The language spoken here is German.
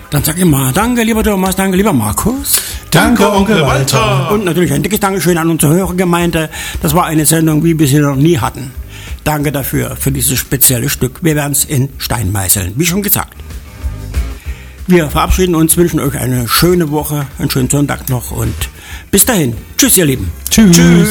Dann sag ich mal, danke lieber Thomas, danke lieber Markus. Danke Onkel Walter. Und natürlich ein dickes Dankeschön an unsere Hörergemeinde. Das war eine Sendung, wie wir sie noch nie hatten. Danke dafür, für dieses spezielle Stück. Wir werden es in Stein meißeln, wie schon gesagt. Wir verabschieden uns, wünschen euch eine schöne Woche, einen schönen Sonntag noch und bis dahin. Tschüss, ihr Lieben. Tschüss.